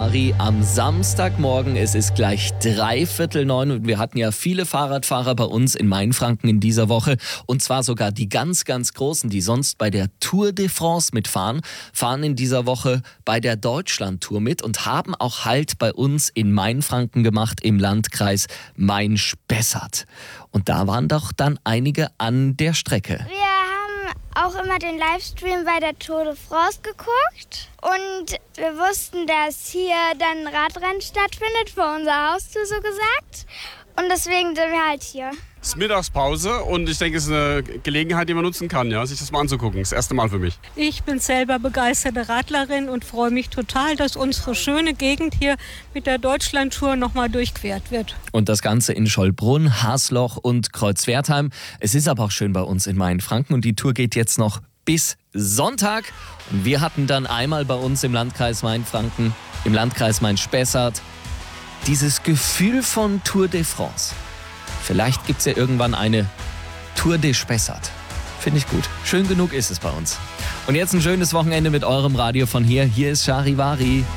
Charivari am Samstagmorgen. Es ist gleich 8:45 und wir hatten ja viele Fahrradfahrer bei uns in Mainfranken in dieser Woche. Und zwar sogar die ganz, ganz Großen, die sonst bei der Tour de France mitfahren, fahren in dieser Woche bei der Deutschlandtour mit und haben auch Halt bei uns in Mainfranken gemacht im Landkreis Main-Spessart. Und da waren doch dann einige an der Strecke. Wir haben auch immer den Livestream bei der Tour de France geguckt und wir wussten, dass hier dann ein Radrennen stattfindet, vor unserer Haustür so gesagt. Und deswegen sind wir halt hier. Es ist Mittagspause und ich denke, es ist eine Gelegenheit, die man nutzen kann, ja, sich das mal anzugucken. Das erste Mal für mich. Ich bin selber begeisterte Radlerin und freue mich total, dass unsere schöne Gegend hier mit der Deutschlandtour nochmal durchquert wird. Und das Ganze in Schollbrunn, Hasloch und Kreuzwertheim. Es ist aber auch schön bei uns in Mainfranken und die Tour geht jetzt noch bis Sonntag. Und wir hatten dann einmal bei uns im Landkreis Mainfranken, im Landkreis Main-Spessart, dieses Gefühl von Tour de France. Vielleicht gibt es ja irgendwann eine Tour de Spessart. Finde ich gut. Schön genug ist es bei uns. Und jetzt ein schönes Wochenende mit eurem Radio von hier. Hier ist Charivari.